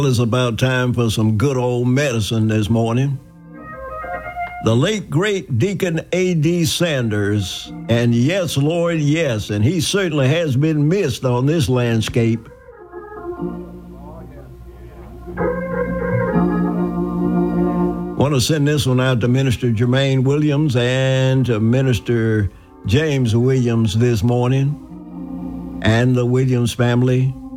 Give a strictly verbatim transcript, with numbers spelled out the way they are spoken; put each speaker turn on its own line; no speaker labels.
It's about time for some good old medicine this morning. The late, great Deacon A D Sanders, and yes, Lord, yes, and he certainly has been missed on this landscape. Want to send this one out to Minister Jermaine Williams and to Minister James Williams this morning, and the Williams family.